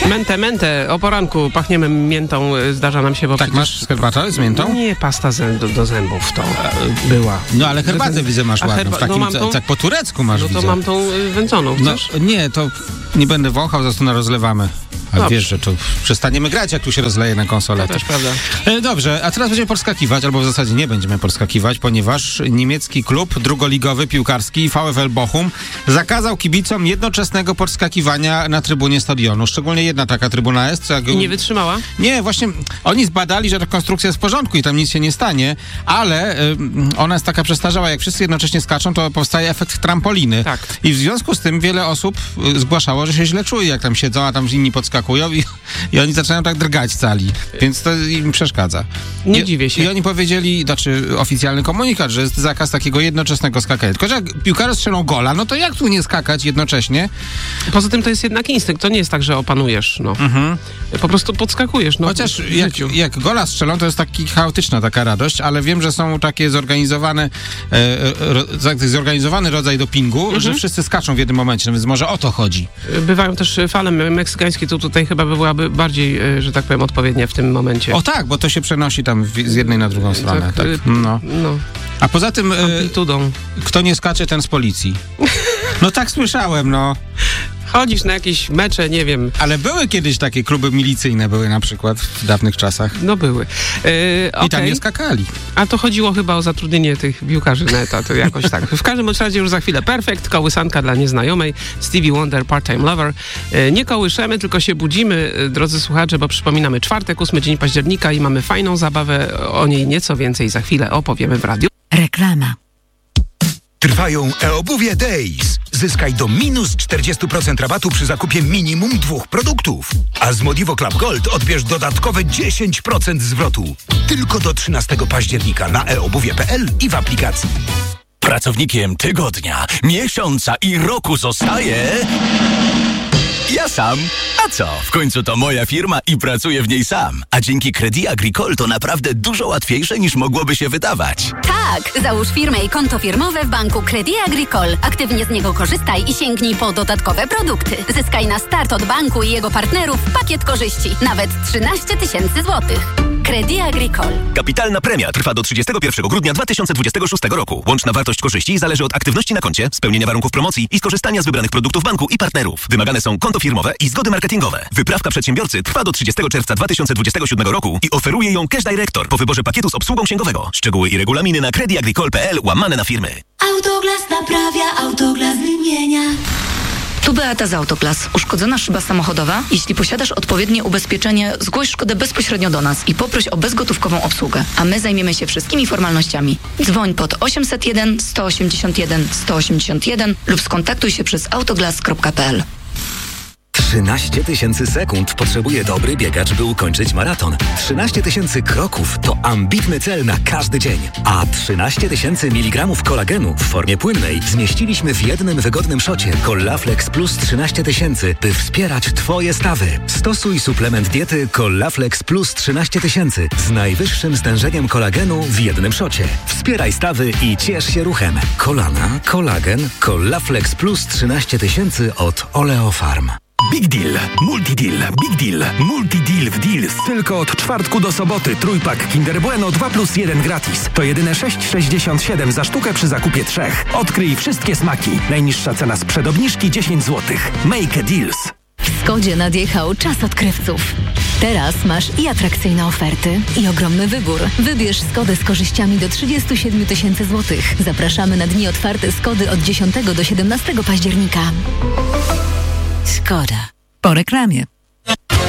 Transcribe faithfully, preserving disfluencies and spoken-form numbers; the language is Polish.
Mentę, mentę. O poranku pachniemy miętą, zdarza nam się, bo Tak, przecież... masz herbatę z miętą? Nie, pasta z, do, do zębów to była. No ale herbatę widzę masz A ładną, herba... w takim, no, mam tą... tak po turecku masz, No to widzę. mam tą y, wędzoną, chcesz? No nie, to nie będę wąchał, zresztą rozlewamy. A Dobrze. wiesz, że to przestaniemy grać, jak tu się rozleje na konsolę. To też prawda. E, dobrze, a teraz będziemy podskakiwać, albo w zasadzie nie będziemy podskakiwać, ponieważ niemiecki klub drugoligowy piłkarski VfL Bochum zakazał kibicom jednoczesnego podskakiwania na trybunie stadionu. Szczególnie jedna taka trybuna jest. Jak... I nie wytrzymała? Nie, właśnie oni zbadali, że ta konstrukcja jest w porządku i tam nic się nie stanie, ale y, ona jest taka przestarzała. Jak wszyscy jednocześnie skaczą, to powstaje efekt trampoliny. Tak. I w związku z tym wiele osób y, zgłaszało, że się źle czuje, jak tam siedzą, a tam inni podskakują i, i oni zaczynają tak drgać cali. Więc to im przeszkadza. Nie I, dziwię się. I oni powiedzieli, znaczy oficjalny komunikat, że jest zakaz takiego jednoczesnego skakania. Tylko, że jak piłkarze strzelą gola, no to jak tu nie skakać jednocześnie? Poza tym to jest jednak instynkt. To nie jest tak, że opanujesz, no. Mhm. Po prostu podskakujesz, no. Chociaż w jak, życiu. jak gola strzelą, to jest taki chaotyczna taka radość, ale wiem, że są takie zorganizowane e, ro, taki zorganizowany rodzaj dopingu, Mhm. że wszyscy skaczą w jednym momencie, no więc może o to chodzi. Bywają też fale meksykańskie, to tutaj chyba byłaby bardziej, e, że tak powiem, odpowiednia w tym momencie. O tak, bo to się przenosi tam w, z jednej na drugą stronę. Tak, Tak, y, no. No, A poza tym, e, amplitudą. kto nie skacze, ten z policji. No tak słyszałem, no. Chodzisz na jakieś mecze, nie wiem. Ale były kiedyś takie kluby milicyjne, były na przykład w dawnych czasach. No były. E, I tam okej. nie skakali. A to chodziło chyba o zatrudnienie tych piłkarzy na etat, jakoś tak. W każdym razie już za chwilę Perfect, kołysanka dla nieznajomej, Stevie Wonder, Part-Time Lover. E, nie kołyszemy, tylko się budzimy, e, drodzy słuchacze, bo przypominamy czwartek, ósmy dzień października i mamy fajną zabawę, o niej nieco więcej za chwilę opowiemy w radiu. Reklama. Trwają e-obuwie Days. Zyskaj do minus czterdzieści procent rabatu przy zakupie minimum dwóch produktów. A z Modivo Club Gold odbierz dodatkowe dziesięć procent zwrotu. Tylko do trzynastego października na e obuwie kropka p l i w aplikacji. Pracownikiem tygodnia, miesiąca i roku zostaje... Ja sam. A co? W końcu to moja firma i pracuję w niej sam. A dzięki Crédit Agricole to naprawdę dużo łatwiejsze niż mogłoby się wydawać. Tak, załóż firmę i konto firmowe w banku Crédit Agricole. Aktywnie z niego korzystaj i sięgnij po dodatkowe produkty. Zyskaj na start od banku i jego partnerów pakiet korzyści. Nawet trzynaście tysięcy złotych. Crédit Agricole. Kapitalna premia trwa do trzydziestego pierwszego grudnia dwa tysiące dwudziestego szóstego roku. Łączna wartość korzyści zależy od aktywności na koncie, spełnienia warunków promocji i skorzystania z wybranych produktów banku i partnerów. Wymagane są konto firmowe i zgody marketingowe. Wyprawka przedsiębiorcy trwa do trzydziestego czerwca dwa tysiące dwudziestego siódmego roku i oferuje ją Cash Director po wyborze pakietu z obsługą księgowego. Szczegóły i regulaminy na crédit agricole kropka p l łamane na firmy. Autoglas naprawia, Autoglas wymienia. Tu Beata z Autoglas. Uszkodzona szyba samochodowa? Jeśli posiadasz odpowiednie ubezpieczenie, zgłoś szkodę bezpośrednio do nas i poproś o bezgotówkową obsługę, a my zajmiemy się wszystkimi formalnościami. Dzwoń pod osiemset jeden sto osiemdziesiąt jeden sto osiemdziesiąt jeden lub skontaktuj się przez autoglas kropka p l. trzynaście tysięcy sekund potrzebuje dobry biegacz, by ukończyć maraton. trzynaście tysięcy kroków to ambitny cel na każdy dzień. A trzynaście tysięcy miligramów kolagenu w formie płynnej zmieściliśmy w jednym wygodnym szocie Collaflex Plus trzynaście tysięcy, by wspierać Twoje stawy. Stosuj suplement diety Collaflex Plus trzynaście tysięcy z najwyższym stężeniem kolagenu w jednym szocie. Wspieraj stawy i ciesz się ruchem. Kolana, kolagen, Collaflex Plus trzynaście tysięcy od Oleofarm. Big Deal, Multi-Deal, Big Deal, Multi-Deal w Deals. Tylko od czwartku do soboty trójpak Kinder Bueno dwa plus jeden gratis. To jedyne sześć sześćdziesiąt siedem za sztukę przy zakupie trzech. Odkryj wszystkie smaki. Najniższa cena sprzed obniżki dziesięć złotych. Make a Deals. W Skodzie nadjechał czas odkrywców. Teraz masz i atrakcyjne oferty, i ogromny wybór. Wybierz Skodę z korzyściami do trzydzieści siedem tysięcy złotych. Zapraszamy na dni otwarte Skody od dziesiątego do siedemnastego października. Skoda. Po reklamie.